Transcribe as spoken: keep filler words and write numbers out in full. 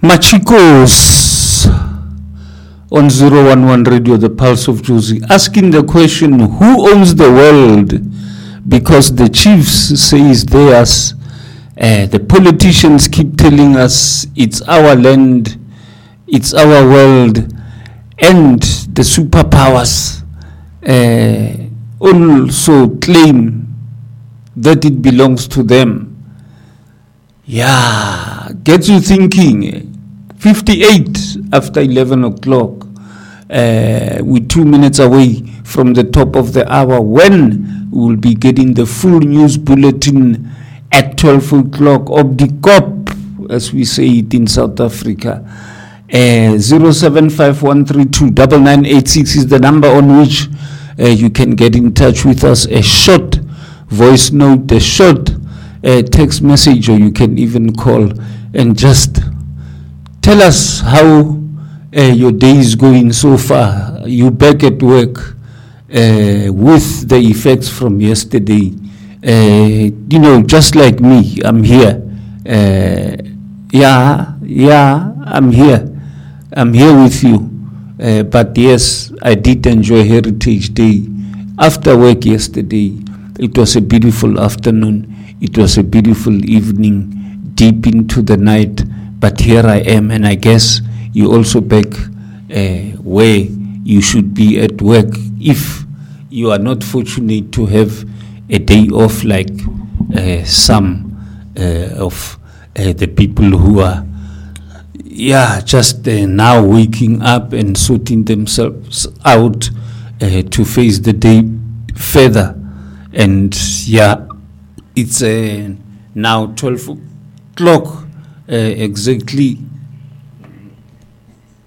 Machikos on zero one one Radio, the Pulse of Jozi, asking the question, who owns the world? Because the chiefs say it's theirs. Uh, the politicians keep telling us it's our land, it's our world, and the superpowers uh, also claim that it belongs to them. Yeah, gets you thinking. fifty-eight after eleven o'clock. Uh, we're two minutes away from the top of the hour when we will be getting the full news bulletin at twelve o'clock. Obdikop, as we say it in South Africa. Uh, zero seven five one three two nine nine eight six is the number on which uh, you can get in touch with us. A short voice note, a short uh, text message, or you can even call and just tell us how uh, your day is going so far. You back at work uh, with the effects from yesterday. Uh, you know, just like me, I'm here. Uh, yeah, yeah, I'm here. I'm here with you. Uh, but yes, I did enjoy Heritage Day. After work yesterday, it was a beautiful afternoon. It was a beautiful evening, deep into the night. But here I am, and I guess you also back uh, where you should be at work if you are not fortunate to have a day off like uh, some uh, of uh, the people who are, yeah, just uh, now waking up and sorting themselves out uh, to face the day further. And yeah, it's uh, now twelve o'clock. Uh, exactly